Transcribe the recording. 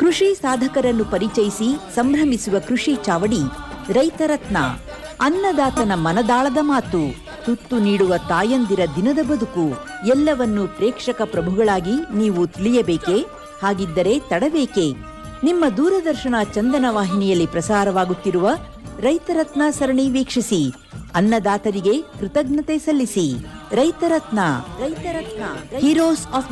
ಕೃಷಿ ಸಾಧಕರನ್ನು ಪರಿಚಯಿಸಿ ಸಂಭ್ರಮಿಸುವ ಕೃಷಿ ಚಾವಡಿ ರೈತರತ್ನ. ಅನ್ನದಾತನ ಮನದಾಳದ ಮಾತು, ತುತ್ತು ನೀಡುವ ತಾಯಂದಿರ ದಿನದ ಬದುಕು ಎಲ್ಲವನ್ನೂ ಪ್ರೇಕ್ಷಕ ಪ್ರಭುಗಳಾಗಿ ನೀವು ತಿಳಿಯಬೇಕೇ? ಹಾಗಿದ್ದರೆ ತಡಬೇಕೆ? ನಿಮ್ಮ ದೂರದರ್ಶನ ಚಂದನ ವಾಹಿನಿಯಲ್ಲಿ ಪ್ರಸಾರವಾಗುತ್ತಿರುವ ರೈತರತ್ನ ಸರಣಿ ವೀಕ್ಷಿಸಿ. ಅನ್ನದಾತರಿಗೆ ಕೃತಜ್ಞತೆ ಸಲ್ಲಿಸಿ. ರೈತರತ್ನ, ಹೀರೋಸ್ ಆಫ್